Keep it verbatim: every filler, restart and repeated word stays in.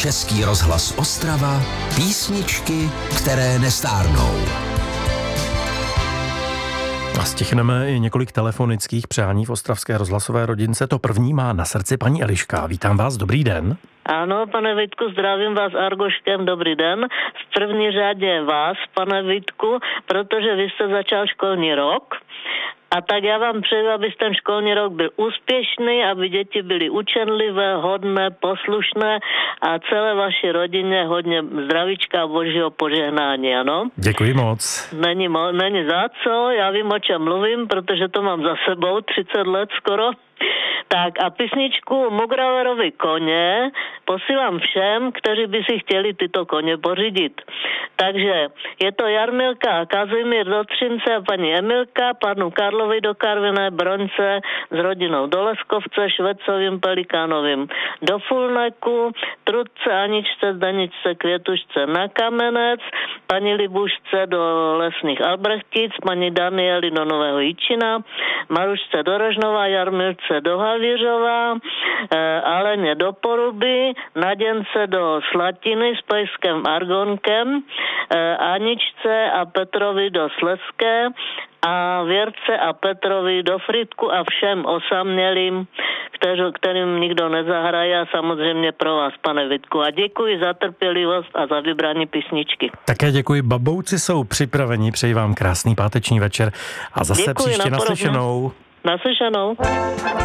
Český rozhlas Ostrava, písničky, které nestárnou. A stihneme i několik telefonických přání v ostravské rozhlasové rodince. To první má na srdci paní Eliška. Vítám vás, dobrý den. Ano, pane Vítku, zdravím vás Argoškem, dobrý den. V první řadě vás, pane Vítku, protože vy jste začal školní rok. A tak já vám přeju, aby ten školní rok byl úspěšný, aby děti byly učenlivé, hodné, poslušné a celé vaší rodině hodně zdravíčka a božího požehnání, ano? Děkuji moc. Není, mo- není za co, já vím, o čem mluvím, protože to mám za sebou třicet let skoro. Tak a písničku Mugraverovi koně posílám všem, kteří by si chtěli tyto koně pořídit. Takže je to Jarmilka a Kazimír do Třince a paní Emilka, panu Karlovi do Karviné, Broňce s rodinou do Leskovce, Švecovým, Pelikánovým do Fulneku, Trudce, Aničce, Daničce, Květušce na Kamenec, paní Libušce do Lesných Albrechtic, paní Danieli do Nového Jičina, Marušce do Rožnova, Jarmilce do Havířova, e, Aleně do Poruby, Naděnce do Slatiny s pejskem Argonkem, e, Aničce a Petrovi do Slezské a Věrce a Petrovi do Frýdku a všem osamělým, kteř, kterým nikdo nezahraje a samozřejmě pro vás, pane Vítku. A děkuji za trpělivost a za vybrání písničky. Také děkuji, babouci jsou připraveni, přeji vám krásný páteční večer a zase Děkuji, příště napodobně. naslyšenou. Naslyšenou.